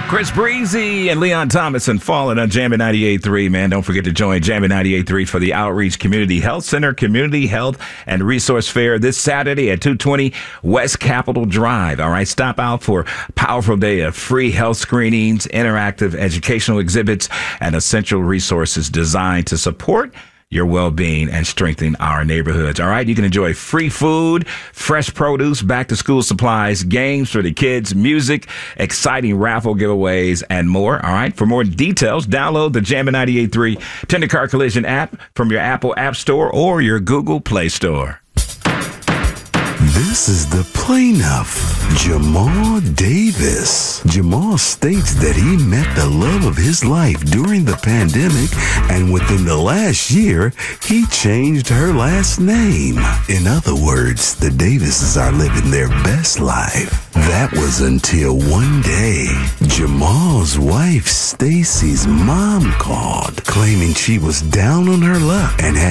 Chris Breezy and Leon Thomas and Fallen on Jammin' 98.3, man. Don't forget to join Jammin' 98.3 for the Outreach Community Health Center Community Health and Resource Fair this Saturday at 220 West Capitol Drive. All right, stop out for a powerful day of free health screenings, interactive educational exhibits, and essential resources designed to support your well-being and strengthen our neighborhoods. All right, you can enjoy free food, fresh produce, back-to-school supplies, games for the kids, music, exciting raffle giveaways, and more. All right, for more details, download the Jammin' 98.3 Tender Car Collision app from your Apple App Store or your Google Play Store. This is the plaintiff, Jamal Davis. Jamal states that he met the love of his life during the pandemic, and within the last year, he changed her last name. In other words, the Davises are living their best life. That was until one day, Jamal's wife, Stacy's mom, called, claiming she was down on her luck and had